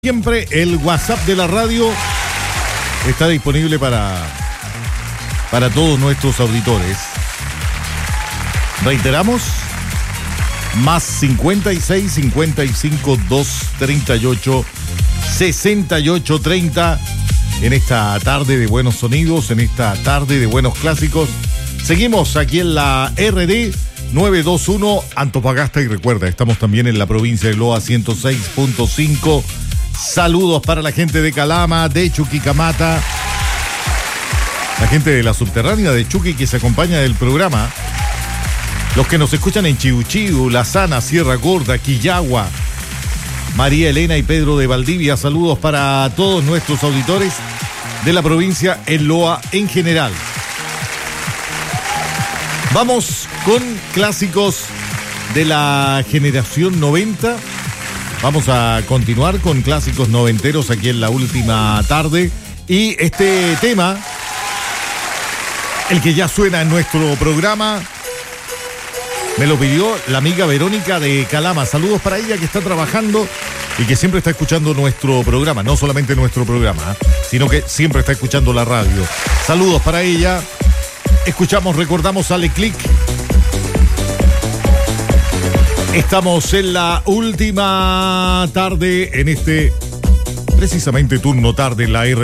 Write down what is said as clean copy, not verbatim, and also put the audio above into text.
Siempre el WhatsApp de la radio está disponible para todos nuestros auditores. Reiteramos, más 56 55 238 68 30 en esta tarde de buenos sonidos, en esta tarde de buenos clásicos. Seguimos aquí en la RD 921 Antofagasta y recuerda, estamos también en la provincia de Loa 106.5. Saludos para la gente de Calama, de Chuquicamata, la gente de la subterránea de Chuqui que se acompaña del programa, los que nos escuchan en Chiuchiu, La Sana, Sierra Gorda, Quillagua, María Elena y Pedro de Valdivia. Saludos para todos nuestros auditores de la provincia en Loa en general. Vamos con clásicos de la generación 90. Vamos a continuar con clásicos noventeros aquí en la última tarde. Y este tema, el que ya suena en nuestro programa, me lo pidió la amiga Verónica de Calama. Saludos para ella que está trabajando y que siempre está escuchando nuestro programa. No solamente nuestro programa, sino que siempre está escuchando la radio. Saludos para ella. Escuchamos, recordamos, Ale Click. Estamos en la última tarde en este, precisamente, turno tarde en la R.